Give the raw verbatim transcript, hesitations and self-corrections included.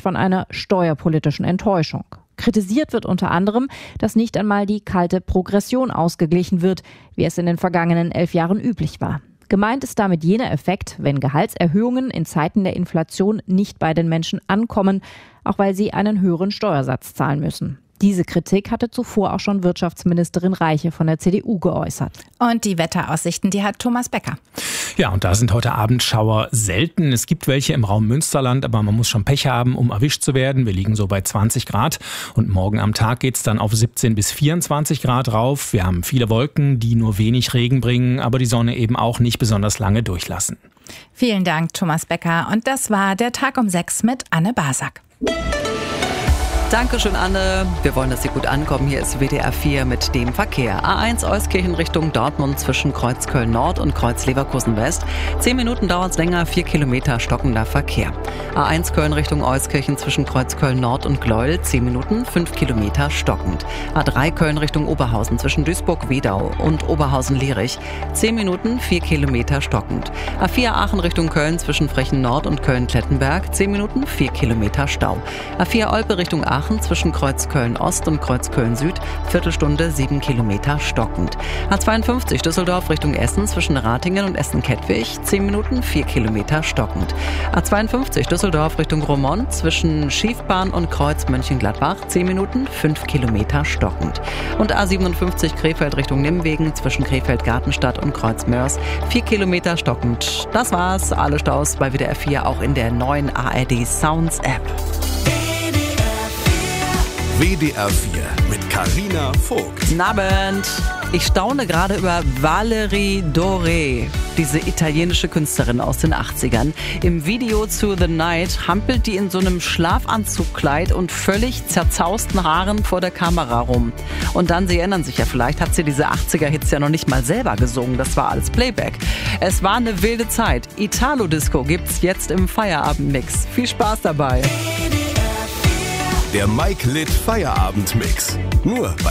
spricht von einer steuerpolitischen Enttäuschung. Kritisiert wird unter anderem, dass nicht einmal die kalte Progression ausgeglichen wird, wie es in den vergangenen elf Jahren üblich war. Gemeint ist damit jener Effekt, wenn Gehaltserhöhungen in Zeiten der Inflation nicht bei den Menschen ankommen, auch weil sie einen höheren Steuersatz zahlen müssen. Diese Kritik hatte zuvor auch schon Wirtschaftsministerin Reiche von der C D U geäußert. Und die Wetteraussichten, die hat Thomas Becker. Ja, und da sind heute Abend Schauer selten. Es gibt welche im Raum Münsterland, aber man muss schon Pech haben, um erwischt zu werden. Wir liegen so bei zwanzig Grad und morgen am Tag geht's dann auf siebzehn bis vierundzwanzig Grad rauf. Wir haben viele Wolken, die nur wenig Regen bringen, aber die Sonne eben auch nicht besonders lange durchlassen. Vielen Dank, Thomas Becker. Und das war der Tag um sechs mit Anne Basak. Dankeschön, Anne. Wir wollen, dass Sie gut ankommen. Hier ist W D R vier mit dem Verkehr. A eins Euskirchen Richtung Dortmund zwischen Kreuz Köln-Nord und Kreuz Leverkusen-West. Zehn Minuten dauert es länger, vier Kilometer stockender Verkehr. A eins Köln Richtung Euskirchen zwischen Kreuz Köln-Nord und Gleuel. Zehn Minuten, fünf Kilometer stockend. A drei Köln Richtung Oberhausen zwischen Duisburg-Wedau und Oberhausen-Lierich. Zehn Minuten, vier Kilometer stockend. A vier Aachen Richtung Köln zwischen Frechen-Nord und Köln-Klettenberg. Zehn Minuten, vier Kilometer Stau. A vier Olpe Richtung Aachen zwischen Kreuz Köln-Ost und Kreuz Köln-Süd, Viertelstunde, sieben Kilometer stockend. A zweiundfünfzig Düsseldorf Richtung Essen zwischen Ratingen und Essen-Kettwig, zehn Minuten, vier Kilometer stockend. A zweiundfünfzig Düsseldorf Richtung Roermond zwischen Schiefbahn und Kreuz Mönchengladbach, zehn Minuten, fünf Kilometer stockend. Und A siebenundfünfzig Krefeld Richtung Nimwegen zwischen Krefeld-Gartenstadt und Kreuz Mörs, vier Kilometer stockend. Das war's, alle Staus bei W D R vier auch in der neuen A R D Sounds App. W D R vier mit Carina Vogt. Guten Abend. Ich staune gerade über Valerie Doré, diese italienische Künstlerin aus den achtzigern. Im Video zu The Night hampelt die in so einem Schlafanzugkleid und völlig zerzausten Haaren vor der Kamera rum. Und dann, Sie erinnern sich ja vielleicht, hat sie diese achtziger-Hits ja noch nicht mal selber gesungen. Das war alles Playback. Es war eine wilde Zeit. Italo-Disco gibt's jetzt im Feierabendmix. Viel Spaß dabei. Der Mike Litt Feierabendmix. Nur bei